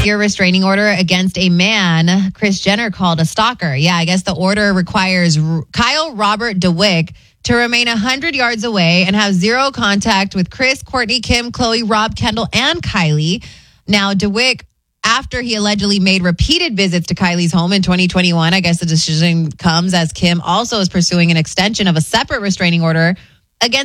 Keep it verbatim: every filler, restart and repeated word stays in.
year restraining order against a man Kris Jenner called a stalker. Yeah, I guess the order requires R- Kyle Robert DeWick to remain one hundred yards away and have zero contact with Kris, Kourtney, Kim, Khloe, Rob, Kendall, and Kylie. Now, DeWick, after he allegedly made repeated visits to Kylie's home in twenty twenty-one, I guess the decision comes as Kim also is pursuing an extension of a separate restraining order against